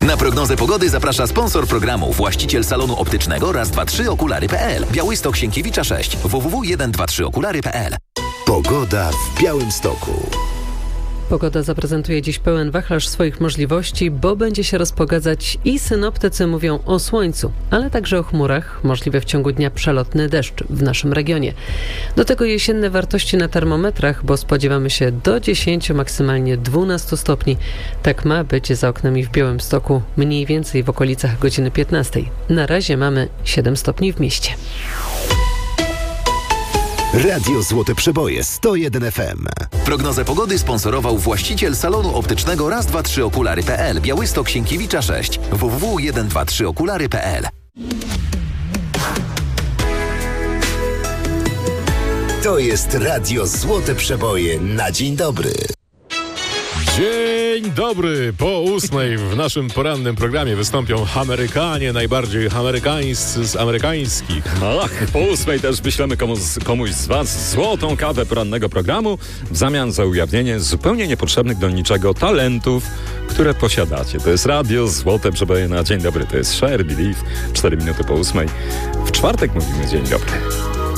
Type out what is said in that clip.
Na prognozę pogody zaprasza sponsor programu, właściciel salonu optycznego Raz, 2, 3 okulary.pl. Białystok, Sienkiewicza 6. www.123okulary.pl. Pogoda w Białymstoku. Pogoda zaprezentuje dziś pełen wachlarz swoich możliwości, bo będzie się rozpogadzać i synoptycy mówią o słońcu, ale także o chmurach, możliwy w ciągu dnia przelotny deszcz w naszym regionie. Do tego jesienne wartości na termometrach, bo spodziewamy się do 10, maksymalnie 12 stopni. Tak ma być za oknami w Białymstoku, mniej więcej w okolicach godziny 15. Na razie mamy 7 stopni w mieście. Radio Złote Przeboje 101 FM. Prognozę pogody sponsorował właściciel salonu optycznego Raz, 2, 3 okulary.pl. Białystok, Sienkiewicza 6. www.123okulary.pl. To jest Radio Złote Przeboje na dzień dobry. Dzień dobry! Po 8 w naszym porannym programie wystąpią Amerykanie, najbardziej amerykańscy z amerykańskich. Ach, po 8 też wyślemy komuś z Was złotą kawę porannego programu w zamian za ujawnienie zupełnie niepotrzebnych do niczego talentów, które posiadacie. To jest Radio Złote Przeboje na dzień dobry. To jest Share Believe, 4 minuty po 8. W czwartek mówimy dzień dobry.